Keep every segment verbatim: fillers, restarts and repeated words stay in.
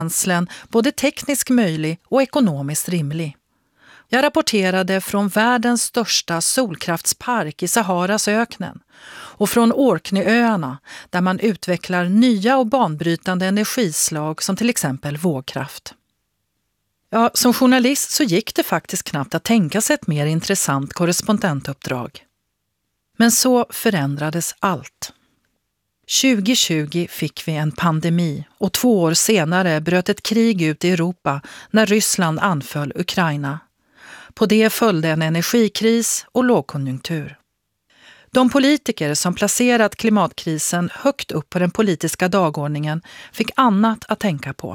bränslen både tekniskt möjlig och ekonomiskt rimlig. Jag rapporterade från världens största solkraftspark i Saharas öknen och från Orkneyöarna där man utvecklar nya och banbrytande energislag som till exempel vågkraft. Ja, som journalist så gick det faktiskt knappt att tänka sig ett mer intressant korrespondentuppdrag. Men så förändrades allt. tjugo tjugo fick vi en pandemi och två år senare bröt ett krig ut i Europa när Ryssland anföll Ukraina. På det följde en energikris och lågkonjunktur. De politiker som placerat klimatkrisen högt upp på den politiska dagordningen fick annat att tänka på.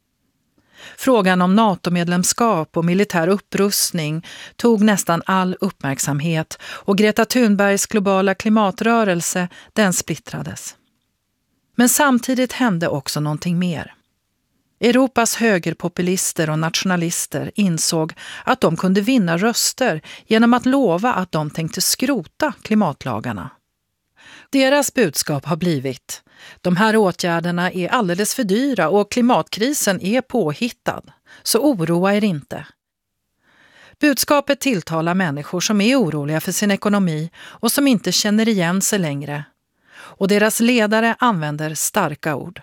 Frågan om NATO-medlemskap och militär upprustning tog nästan all uppmärksamhet och Greta Thunbergs globala klimatrörelse, den splittrades. Men samtidigt hände också någonting mer. Europas högerpopulister och nationalister insåg att de kunde vinna röster genom att lova att de tänkte skrota klimatlagarna. Deras budskap har blivit: de här åtgärderna är alldeles för dyra och klimatkrisen är påhittad, så oroa er inte. Budskapet tilltalar människor som är oroliga för sin ekonomi och som inte känner igen sig längre. Och deras ledare använder starka ord.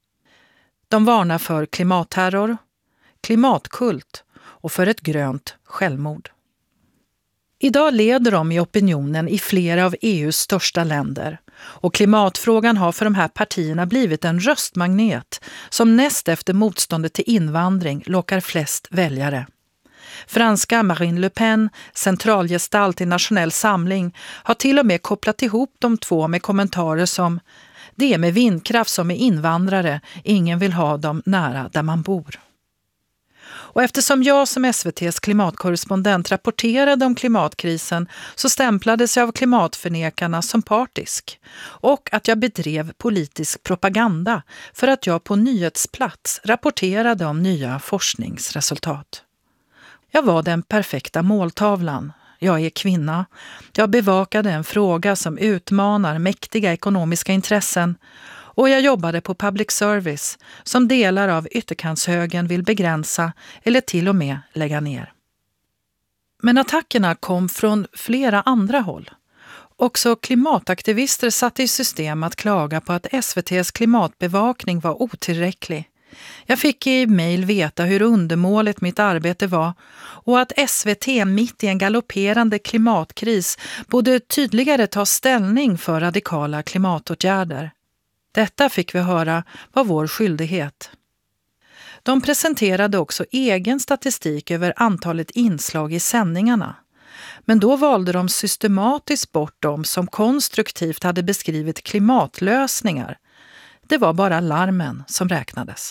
De varnar för klimatterror, klimatkult och för ett grönt självmord. Idag leder de i opinionen i flera av E U:s största länder och klimatfrågan har för de här partierna blivit en röstmagnet som näst efter motståndet till invandring lockar flest väljare. Franska Marine Le Pen, centralgestalt i Nationell Samling, har till och med kopplat ihop de två med kommentarer som: det är med vindkraft som med invandrare, ingen vill ha dem nära där man bor. Och eftersom jag som S V T:s klimatkorrespondent rapporterade om klimatkrisen så stämplades jag av klimatförnekarna som partisk och att jag bedrev politisk propaganda för att jag på nyhetsplats rapporterade om nya forskningsresultat. Jag var den perfekta måltavlan. Jag är kvinna. Jag bevakade en fråga som utmanar mäktiga ekonomiska intressen och jag jobbade på public service som delar av ytterkantshögern vill begränsa eller till och med lägga ner. Men attackerna kom från flera andra håll. Också klimataktivister satte i system att klaga på att S V T:s klimatbevakning var otillräcklig. Jag fick i mejl veta hur undermåligt mitt arbete var och att S V T mitt i en galopperande klimatkris borde tydligare ta ställning för radikala klimatåtgärder. Detta fick vi höra var vår skyldighet. De presenterade också egen statistik över antalet inslag i sändningarna. Men då valde de systematiskt bort dem som konstruktivt hade beskrivit klimatlösningar. Det var bara larmen som räknades.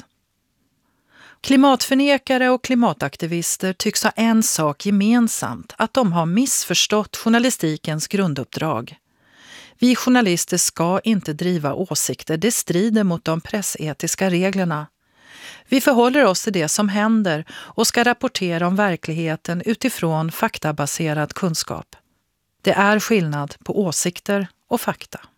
Klimatförnekare och klimataktivister tycks ha en sak gemensamt, att de har missförstått journalistikens grunduppdrag. Vi journalister ska inte driva åsikter, det strider mot de pressetiska reglerna. Vi förhåller oss till det som händer och ska rapportera om verkligheten utifrån faktabaserad kunskap. Det är skillnad på åsikter och fakta.